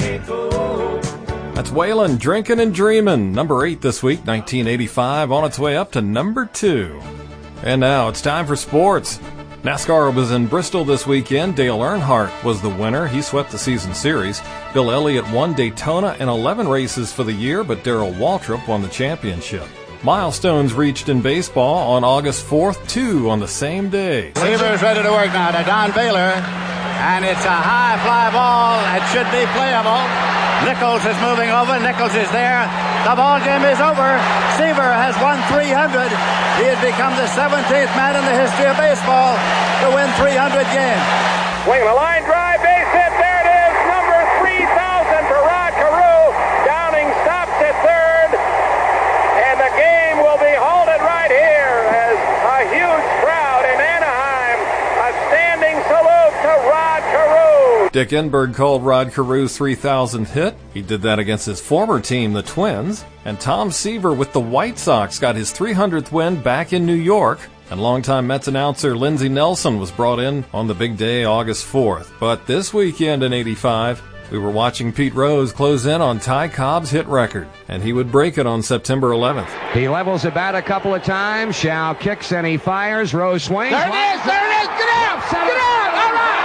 That's Waylon, Drinking and Dreamin', number 8 this week, 1985, on its way up to number 2. And now it's time for sports. NASCAR was in Bristol this weekend. Dale Earnhardt was the winner. He swept the season series. Bill Elliott won Daytona in 11 races for the year, but Darrell Waltrip won the championship. Milestones reached in baseball on August 4th, 2 on the same day. Seaver's ready to work now to Don Baylor, and it's a high fly ball. It should be playable. Nichols is moving over. Nichols is there. The ball game is over. Seaver has won 300. He has become the 17th man in the history of baseball to win 300 games. Swing the line drive, base hit. There it is. Number 3,000 for Rod Carew. Downing stops at third, and the game will be halted right here as a huge crowd in Anaheim. A standing salute to Rod Carew. Dick Enberg called Rod Carew's 3,000th hit. He did that against his former team, the Twins. And Tom Seaver with the White Sox got his 300th win back in New York. And longtime Mets announcer Lindsey Nelson was brought in on the big day, August 4th. But this weekend in '85, we were watching Pete Rose close in on Ty Cobb's hit record, and he would break it on September 11th. He levels the bat a couple of times. Shaw kicks and he fires. Rose swings. There it is! There it is! Get out! Get out! All right!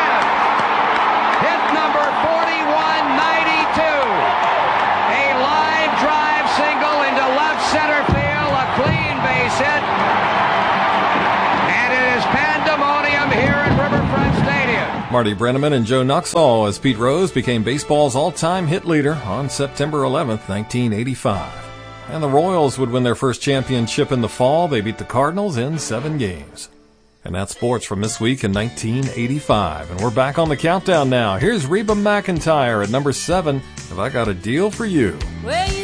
Hit number 4192. A line drive single into left center field. A clean base hit. And it is pandemonium here at Riverfront Stadium. Marty Brennaman and Joe Nuxhall as Pete Rose became baseball's all-time hit leader on September 11th, 1985. And the Royals would win their first championship in the fall. They beat the Cardinals in 7 games. And that's sports from this week in 1985. And we're back on the countdown now. Here's Reba McEntire at number 7, Have I Got a Deal for You.